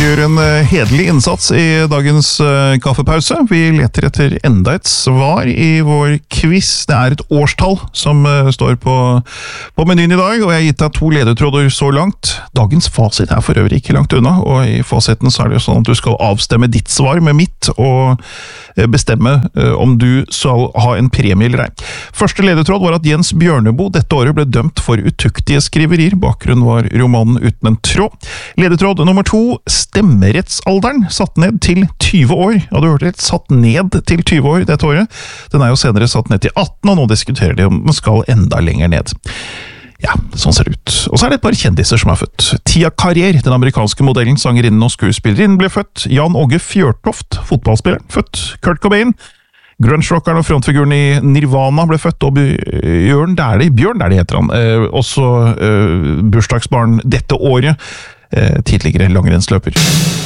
gjør en hederlig innsats i dagens kaffepause. Vi leter etter enda et svar i vår quiz. Det et årstall som står på menyen i dag, og jeg har gitt deg 2 ledetråder så langt. Dagens fasit for øvrig ikke langt unna, og i fasiten så det jo sånn at du skal avstemme ditt svar med mitt, og bestemme om du skal ha en premie eller ei. Første ledetråd var at Jens Bjørneboe dette året ble dømt for utuktige skriverier. Bakgrunnen var romanen Uten en tråd. Ledetråd nummer 2, stemmerettsalderen satt ned til 20 år. Ja, du hørte rett, satt ned til 20 år dette året. Den jo senere satt ned til 18, og nå diskuterer de om den skal enda lenger ned. Ja, sånn ser det ut. Og så det et par kjendiser som født. Tia Carrier, den amerikanske modellen, sangerinnen og skuespillerinnen, ble født. Jan Åge Fjørtoft, fotballspilleren, født. Kurt Cobain, grunge-rockeren og frontfiguren i Nirvana, ble født. Og Bjørn Dæhlie heter han. Også bursdagsbarn dette året. Tidligere langrennsløper.